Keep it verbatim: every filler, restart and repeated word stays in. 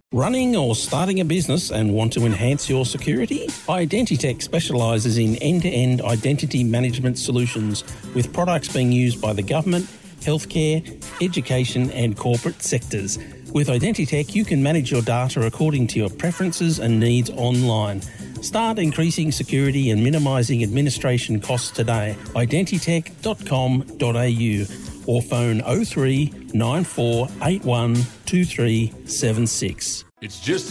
Running or starting a business and want to enhance your security? Identitech specialises in end-to-end identity management solutions with products being used by the government, healthcare, education and corporate sectors. With Identitech, you can manage your data according to your preferences and needs online. Start increasing security and minimising administration costs today. identitech dot com dot a u or phone oh three nine four eight one two three seven six. It's just